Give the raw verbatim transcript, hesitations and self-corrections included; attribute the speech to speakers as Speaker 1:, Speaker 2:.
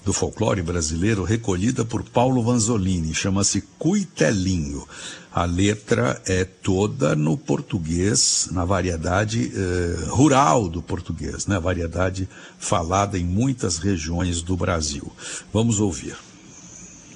Speaker 1: do folclore brasileiro, recolhida por Paulo Vanzolini, chama-se Cuitelinho. A letra é toda no português, na variedade eh, rural do português, né? Variedade falada em muitas regiões do Brasil. Vamos ouvir.